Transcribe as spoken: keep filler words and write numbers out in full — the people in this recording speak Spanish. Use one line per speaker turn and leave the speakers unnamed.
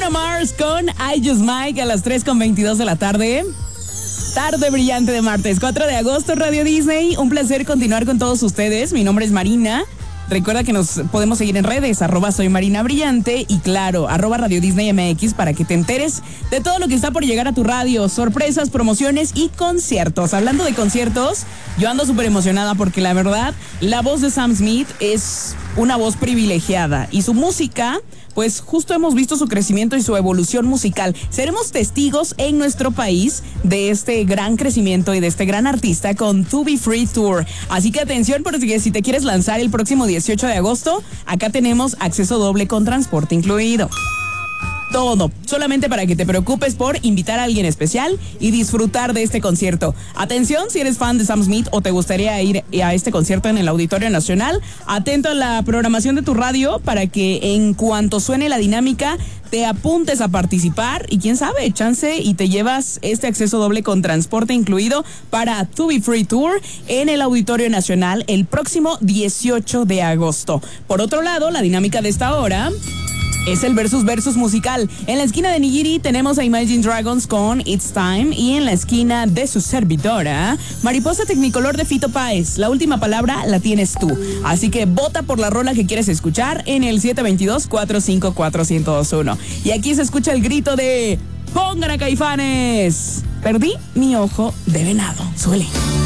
Bruno Mars con I Just Mike a las tres con veintidós de la tarde. Tarde brillante de martes, cuatro de agosto, Radio Disney. Un placer continuar con todos ustedes. Mi nombre es Marina. Recuerda que nos podemos seguir en redes, arroba soy Marina Brillante y claro, arroba Radio Disney M X para que te enteres de todo lo que está por llegar a tu radio, sorpresas, promociones y conciertos. Hablando de conciertos, yo ando súper emocionada porque la verdad, la voz de Sam Smith es una voz privilegiada y su música, pues justo hemos visto su crecimiento y su evolución musical. Seremos testigos en nuestro país de este gran crecimiento y de este gran artista con To Be Free Tour. Así que atención, porque si te quieres lanzar el próximo dieciocho de agosto, acá tenemos acceso doble con transporte incluido. Todo, solamente para que te preocupes por invitar a alguien especial y disfrutar de este concierto. Atención, si eres fan de Sam Smith o te gustaría ir a este concierto en el Auditorio Nacional, atento a la programación de tu radio para que en cuanto suene la dinámica te apuntes a participar y quién sabe, chance y te llevas este acceso doble con transporte incluido para To Be Free Tour en el Auditorio Nacional el próximo dieciocho de agosto. Por otro lado, la dinámica de esta hora es el versus versus musical. En la esquina de Nigiri tenemos a Imagine Dragons con It's Time y en la esquina de su servidora, Mariposa Tecnicolor de Fito Páez. La última palabra la tienes tú. Así que vota por la rola que quieres escuchar en el siete dos dos, cuatro cinco cuatro, uno cero dos uno. Y aquí se escucha el grito de ¡Pongan a Caifanes! Perdí mi ojo de venado. Suele.